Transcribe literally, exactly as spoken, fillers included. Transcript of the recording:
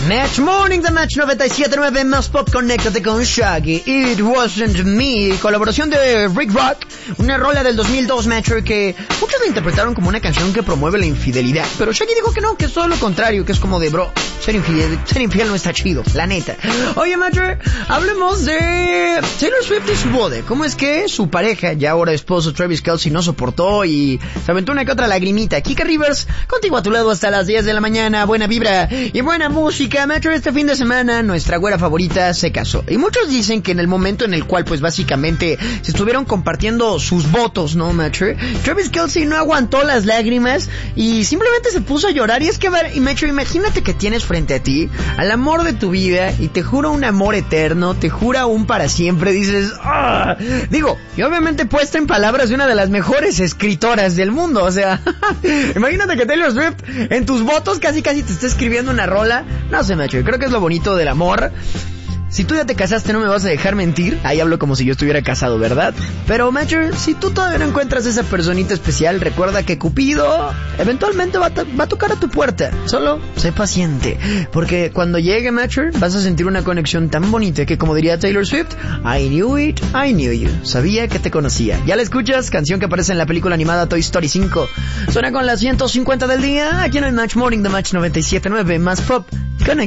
Match Morning, The Match noventa y siete punto nueve, más pop, conéctate con Shaggy. It Wasn't Me, colaboración de Rick Rock, una rola del dos mil dos, Matcher, que muchos la interpretaron como una canción que promueve la infidelidad, pero Shaggy dijo que no, que es todo lo contrario, que es como de, bro, ser infiel, ser infiel no está chido, la neta. Oye, Matcher, hablemos de Taylor Swift y su boda. ¿Cómo es que su pareja, ya ahora esposo Travis Kelce, no soportó y se aventó una que otra lagrimita? Kika Rivers, contigo a tu lado hasta las diez de la mañana, buena vibra y buena música. Matcher, este fin de semana nuestra güera favorita se casó, y muchos dicen que en el momento en el cual pues básicamente se estuvieron compartiendo sus votos, ¿no, Matcher? Travis Kelce no aguantó las lágrimas y simplemente se puso a llorar. Y es que, y Matcher, imagínate que tienes frente a ti al amor de tu vida y te jura un amor eterno, te jura un para siempre. Dices, ¡ah! Digo, y obviamente puesta en palabras de una de las mejores escritoras del mundo, o sea, imagínate que Taylor Swift en tus votos casi casi te está escribiendo una rola. No sé, Matcher, creo que es lo bonito del amor. Si tú ya te casaste, no me vas a dejar mentir. Ahí hablo como si yo estuviera casado, ¿verdad? Pero, Matcher, si tú todavía no encuentras esa personita especial, recuerda que Cupido eventualmente va a, to- va a tocar a tu puerta. Solo sé paciente, porque cuando llegue, Matcher, vas a sentir una conexión tan bonita que, como diría Taylor Swift, I knew it, I knew you. Sabía que te conocía. ¿Ya la escuchas? Canción que aparece en la película animada Toy Story cinco. Suena con las ciento cincuenta del día, aquí en el Match Morning de Match noventa y siete punto nueve, más pop.